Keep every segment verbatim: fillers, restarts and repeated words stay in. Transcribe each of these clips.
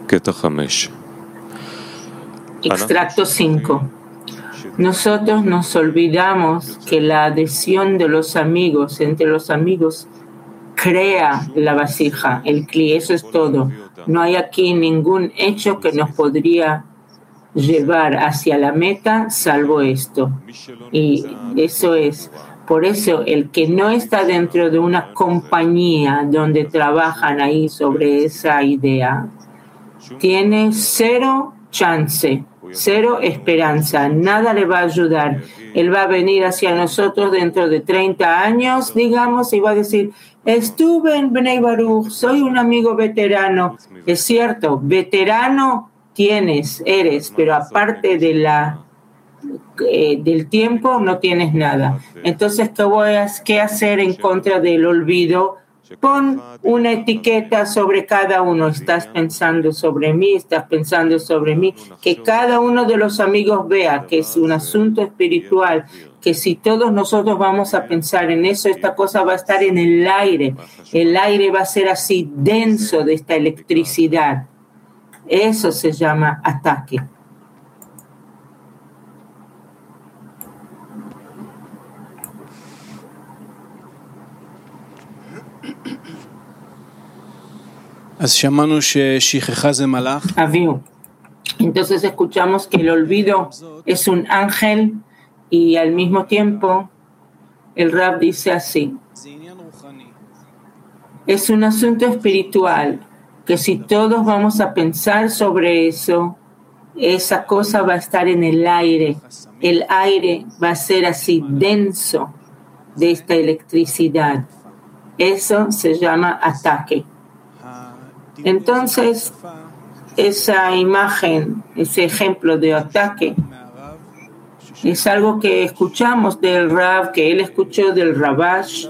Extracto cinco. Nosotros nos olvidamos que la adhesión de los amigos, entre los amigos, crea la vasija, el cli, eso es todo. No hay aquí ningún hecho que nos podría llevar hacia la meta, salvo esto. Y eso es, por eso el que no está dentro de una compañía donde trabajan ahí sobre esa idea, tiene cero chance, cero esperanza, nada le va a ayudar. Él va a venir hacia nosotros dentro de treinta años, digamos, y va a decir, estuve en Bnei Baruch, soy un amigo veterano. Es cierto, veterano tienes, eres, pero aparte de la, eh, del tiempo no tienes nada. Entonces, ¿qué voy a qué hacer en contra del olvido? Pon una etiqueta sobre cada uno. Estás pensando sobre mí, estás pensando sobre mí. Que cada uno de los amigos vea que es un asunto espiritual, que si todos nosotros vamos a pensar en eso, esta cosa va a estar en el aire. El aire va a ser así denso de esta electricidad. Eso se llama ataque. Aviu. Entonces escuchamos que el olvido es un ángel y al mismo tiempo el Rab dice así. Es un asunto espiritual que si todos vamos a pensar sobre eso, esa cosa va a estar en el aire. El aire va a ser así denso de esta electricidad. Eso se llama ataque. Entonces, esa imagen, ese ejemplo de ataque, es algo que escuchamos del Rav, que él escuchó del Rabash,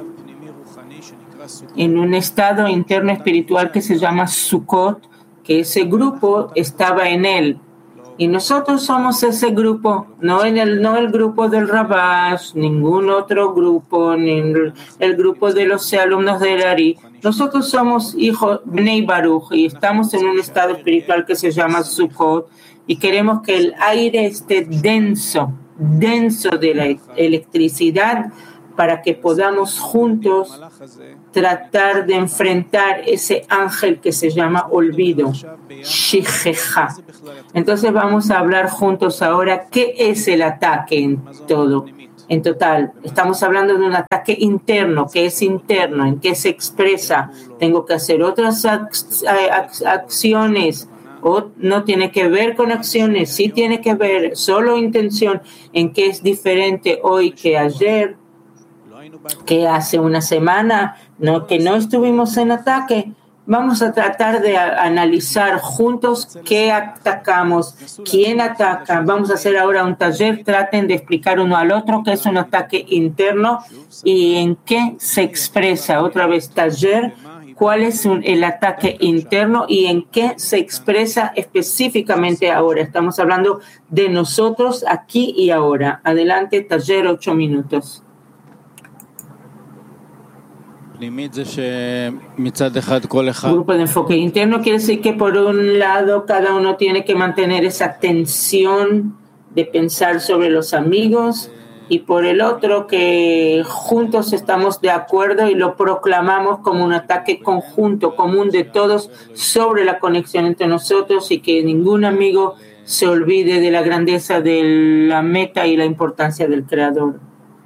en un estado interno espiritual que se llama Sukkot, que ese grupo estaba en él. Y nosotros somos ese grupo, no, en el, no el grupo del Rabash, ningún otro grupo, ni el, el grupo de los alumnos del Ari. Nosotros somos hijos Bnei Baruch y estamos en un estado espiritual que se llama Sukkot y queremos que el aire esté denso, denso de la electricidad para que podamos juntos tratar de enfrentar ese ángel que se llama olvido, Shijeja. Entonces vamos a hablar juntos ahora qué es el ataque en todo. En total, estamos hablando de un ataque interno, que es interno, en qué se expresa. Tengo que hacer otras ac- ac- acciones, o no tiene que ver con acciones, sí tiene que ver, solo intención, en qué es diferente hoy que ayer, que hace una semana, no, que no estuvimos en ataque. Vamos a tratar de a, analizar juntos qué atacamos, quién ataca. Vamos a hacer ahora un taller, traten de explicar uno al otro qué es un ataque interno y en qué se expresa. Otra vez, taller, cuál es un, el ataque interno y en qué se expresa específicamente ahora. Estamos hablando de nosotros aquí y ahora. Adelante, taller, ocho minutos. Grupo de enfoque interno quiere decir que por un lado cada uno tiene que mantener esa tensión de pensar sobre los amigos y por el otro que juntos estamos de acuerdo y lo proclamamos como un ataque conjunto, común de todos sobre la conexión entre nosotros y que ningún amigo se olvide de la grandeza de la meta y la importancia del Creador.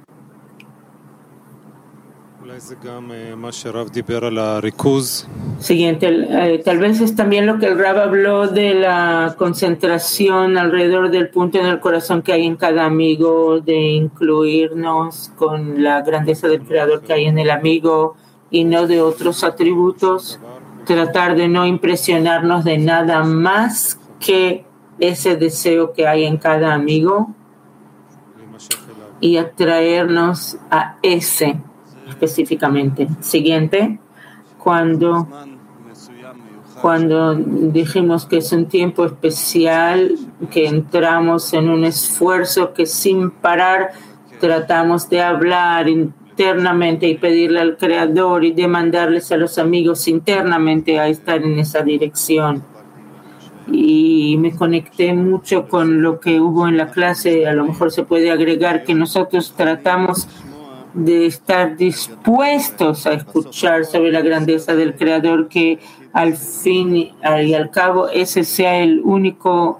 Siguiente, eh, tal vez es también lo que el Rab habló de la concentración alrededor del punto en el corazón que hay en cada amigo, de incluirnos con la grandeza del Creador que hay en el amigo y no de otros atributos, tratar de no impresionarnos de nada más que ese deseo que hay en cada amigo y atraernos a ese específicamente. Siguiente, cuando, cuando dijimos que es un tiempo especial, que entramos en un esfuerzo que sin parar tratamos de hablar internamente y pedirle al Creador y demandarles a los amigos internamente a estar en esa dirección. y me conecté mucho con lo que hubo en la clase. A lo mejor se puede agregar que nosotros tratamos de estar dispuestos a escuchar sobre la grandeza del Creador, que al fin y al cabo ese sea el único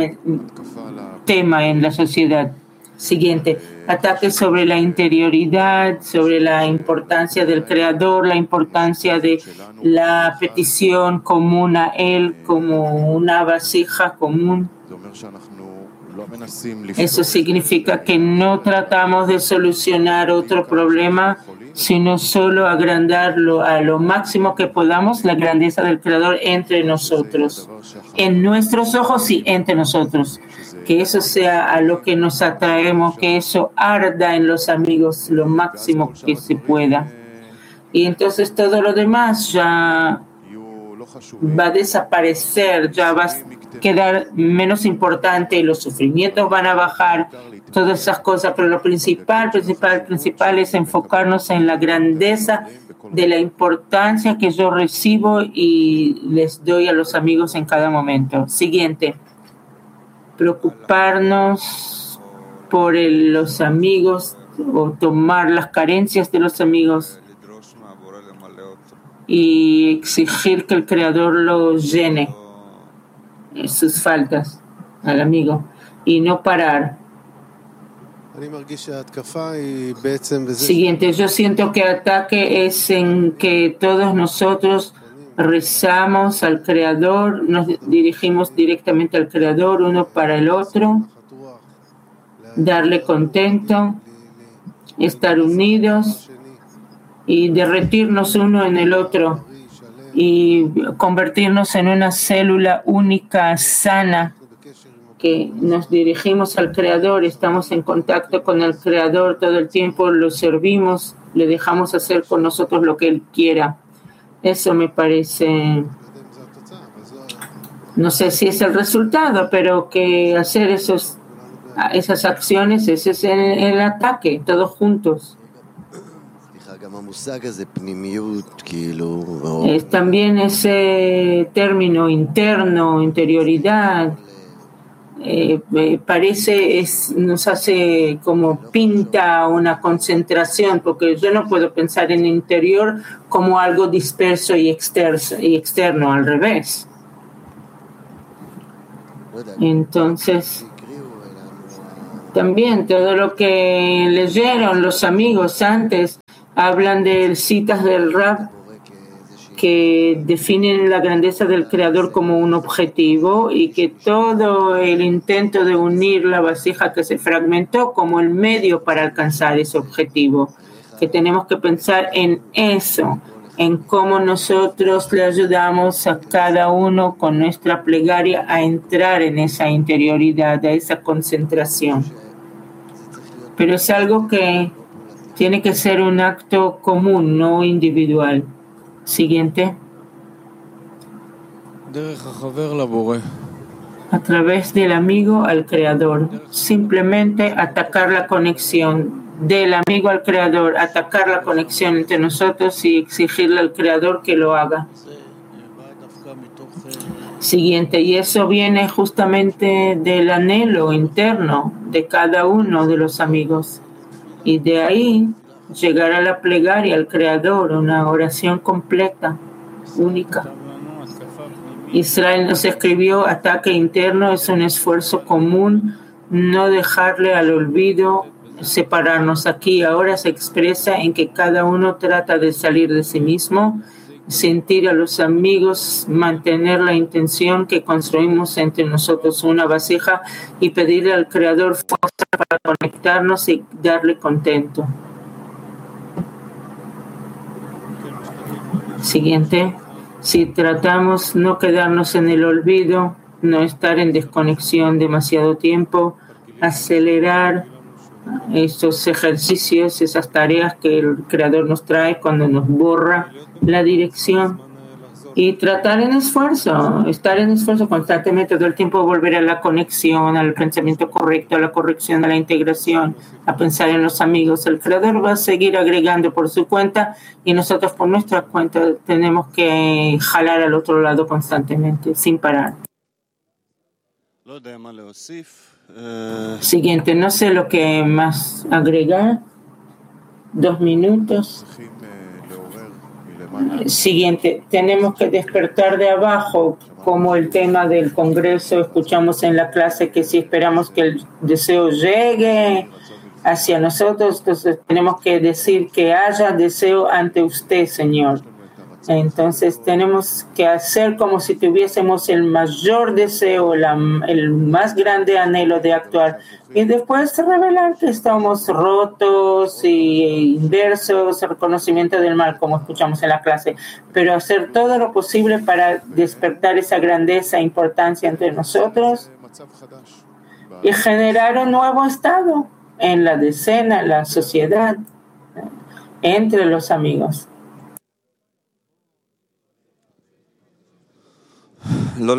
tema en la sociedad. Siguiente, ataques sobre la interioridad, sobre la importancia del Creador, la importancia de la petición común a Él como una vasija común. Eso significa que no tratamos de solucionar otro problema, sino solo agrandarlo a lo máximo que podamos, la grandeza del Creador entre nosotros, en nuestros ojos y entre nosotros. Que eso sea a lo que nos atraemos, que eso arda en los amigos lo máximo que se pueda. Y entonces todo lo demás ya va a desaparecer, ya va a quedar menos importante y los sufrimientos van a bajar, todas esas cosas, pero lo principal, principal, principal es enfocarnos en la grandeza de la importancia que yo recibo y les doy a los amigos en cada momento. Siguiente, preocuparnos por el, los amigos o tomar las carencias de los amigos y exigir que el Creador los llene sus faltas al amigo y no parar. Siguiente, yo siento que el ataque es en que todos nosotros rezamos al Creador, nos dirigimos directamente al Creador uno para el otro, darle contento, estar unidos y derretirnos uno en el otro y convertirnos en una célula única, sana, que nos dirigimos al Creador, estamos en contacto con el Creador todo el tiempo, lo servimos, le dejamos hacer con nosotros lo que Él quiera. Eso me parece, no sé si es el resultado, pero que hacer esos, esas acciones, ese es el, el ataque, todos juntos. Es también ese término interno, interioridad, eh, eh, parece, es, nos hace como pinta una concentración, porque yo no puedo pensar en interior como algo disperso y externo, y externo al revés. Entonces, también todo lo que leyeron los amigos antes, hablan de citas del Rab que definen la grandeza del Creador como un objetivo y que todo el intento de unir la vasija que se fragmentó como el medio para alcanzar ese objetivo, que tenemos que pensar en eso, en cómo nosotros le ayudamos a cada uno con nuestra plegaria a entrar en esa interioridad, a esa concentración. Pero es algo que tiene que ser un acto común, no individual. Siguiente. A través del amigo al Creador. Simplemente atacar la conexión del amigo al Creador, atacar la conexión entre nosotros y exigirle al Creador que lo haga. Siguiente. Y eso viene justamente del anhelo interno de cada uno de los amigos. Y de ahí llegar a la plegaria al Creador, una oración completa, única. Israel nos escribió, ataque interno es un esfuerzo común, no dejarle al olvido, separarnos aquí. Ahora se expresa en que cada uno trata de salir de sí mismo, sentir a los amigos, mantener la intención que construimos entre nosotros una vasija y pedirle al Creador fuerza para conectarnos y darle contento. Siguiente. Si tratamos no quedarnos en el olvido, no estar en desconexión demasiado tiempo, acelerar estos ejercicios, esas tareas que el Creador nos trae cuando nos borra la dirección y tratar en esfuerzo, estar en esfuerzo constantemente todo el tiempo, volver a la conexión, al pensamiento correcto, a la corrección, a la integración, a pensar en los amigos. El Creador va a seguir agregando por su cuenta y nosotros por nuestra cuenta tenemos que jalar al otro lado constantemente, sin parar. Siguiente, no sé lo que más agregar. Dos minutos. Siguiente, tenemos que despertar de abajo, como el tema del Congreso. Escuchamos en la clase que si esperamos que el deseo llegue hacia nosotros, entonces tenemos que decir que haya deseo ante usted, Señor. Entonces tenemos que hacer como si tuviésemos el mayor deseo, la, el más grande anhelo de actuar, y después revelar que estamos rotos y inversos, reconocimiento del mal, como escuchamos en la clase, pero hacer todo lo posible para despertar esa grandeza e importancia entre nosotros y generar un nuevo estado en la decena, en la sociedad, entre los amigos. No,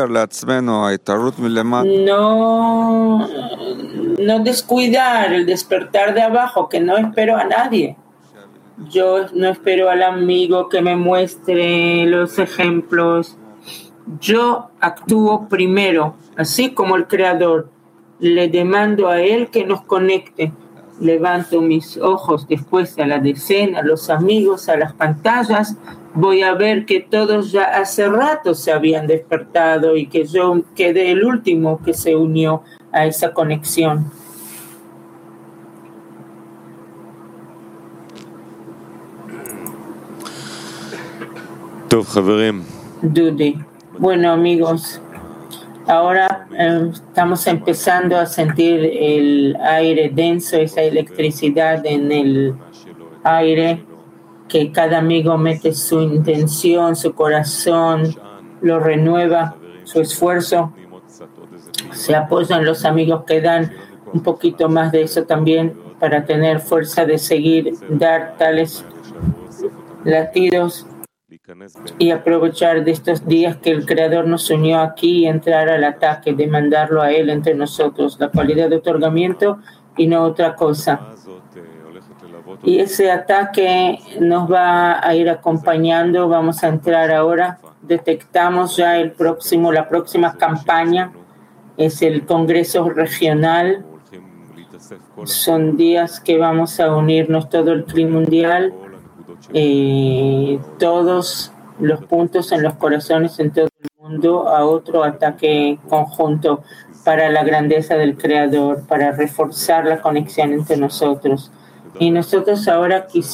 no descuidar el despertar de abajo, que no espero a nadie. Yo no espero al amigo que me muestre los ejemplos. Yo actúo primero, así como el Creador. Le demando a Él que nos conecte. Levanto mis ojos después a la decena, a los amigos, a las pantallas. Voy a ver que todos ya hace rato se habían despertado y que yo quedé el último que se unió a esa conexión. Dude. Bueno, amigos, ahora eh, estamos empezando a sentir el aire denso, esa electricidad en el aire, que cada amigo mete su intención, su corazón, lo renueva, su esfuerzo. Se apoyan los amigos que dan un poquito más de eso también para tener fuerza de seguir, dar tales latidos y aprovechar de estos días que el Creador nos unió aquí y entrar al ataque, demandarlo a Él entre nosotros, la cualidad de otorgamiento y no otra cosa. Y ese ataque nos va a ir acompañando. Vamos a entrar ahora. Detectamos ya el próximo, la próxima campaña es el Congreso Regional. Son días que vamos a unirnos todo el clima mundial, eh, todos los puntos en los corazones en todo el mundo a otro ataque conjunto para la grandeza del Creador, para reforzar la conexión entre nosotros. Y nosotros ahora quisiéramos